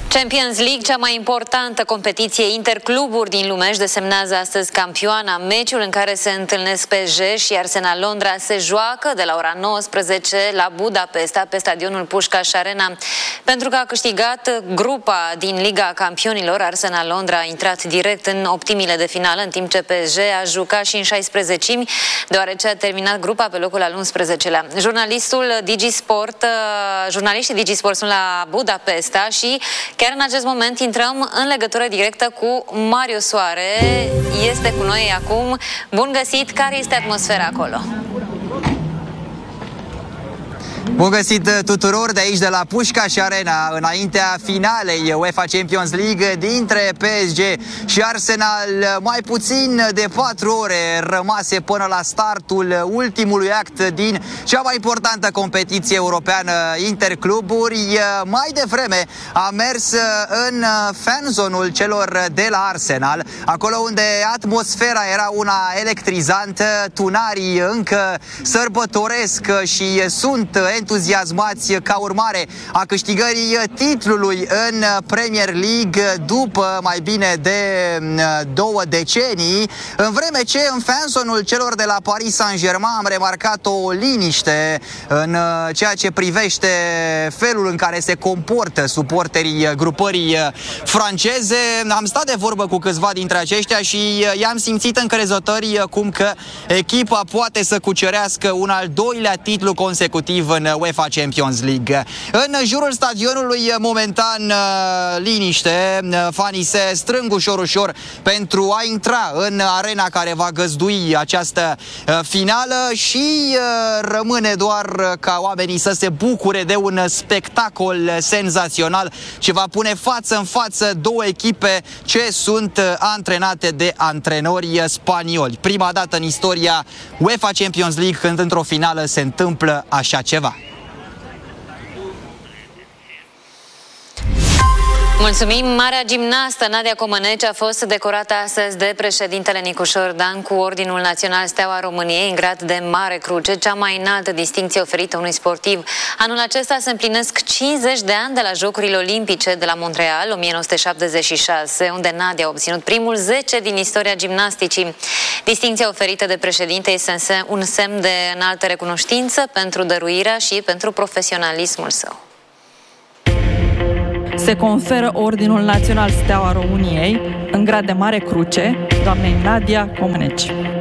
Champions League, cea mai importantă competiție intercluburi din lume, își desemnează astăzi campioana. Meciul în care se întâlnesc PSG și Arsenal Londra se joacă de la ora 19 la Budapesta, pe stadionul Puskás Arena. Pentru că a câștigat grupa din Liga Campionilor, Arsenal Londra a intrat direct în optimile de finală, în timp ce PSG a jucat și în 16-mi, deoarece a terminat grupa pe locul al 11-lea. Jurnaliștii DigiSport sunt la Budapesta și chiar în acest moment intrăm în legătură directă cu Mario Soare. Este cu noi acum. Bun găsit! Care este atmosfera acolo? Bun găsit tuturor de aici, de la Puskás Arena, înaintea finalei UEFA Champions League dintre PSG și Arsenal. Mai puțin de 4 ore rămase până la startul ultimului act din cea mai importantă competiție europeană intercluburi. Mai devreme a mers în fanzone-ul celor de la Arsenal, acolo unde atmosfera era una electrizantă. Tunarii încă sărbătoresc și sunt entuziasmați ca urmare a câștigării titlului în Premier League după mai bine de 2 decenii, în vreme ce în fanzone-ul celor de la Paris Saint-Germain am remarcat o liniște în ceea ce privește felul în care se comportă suporterii grupării franceze. Am stat de vorbă cu câțiva dintre aceștia și i-am simțit încrezători cum că echipa poate să cucerească un al doilea titlu consecutiv în UEFA Champions League. În jurul stadionului momentan liniște, fanii se strâng ușor pentru a intra în arena care va găzdui această finală și rămâne doar ca oamenii să se bucure de un spectacol senzațional ce va pune față în față două echipe ce sunt antrenate de antrenori spanioli. Prima dată în istoria UEFA Champions League când într-o finală se întâmplă așa ceva. Mulțumim! Marea gimnastă Nadia Comăneci a fost decorată astăzi de președintele Nicușor Dan cu Ordinul Național Steaua României în grad de Mare Cruce, cea mai înaltă distincție oferită unui sportiv. Anul acesta se împlinesc 50 de ani de la Jocurile Olimpice de la Montreal, 1976, unde Nadia a obținut primul 10 din istoria gimnasticii. Distincția oferită de președinte este un semn de înaltă recunoștință pentru dăruirea și pentru profesionalismul său. Se conferă Ordinul Național Steaua României în grad de Mare Cruce doamnei Nadia Comăneci.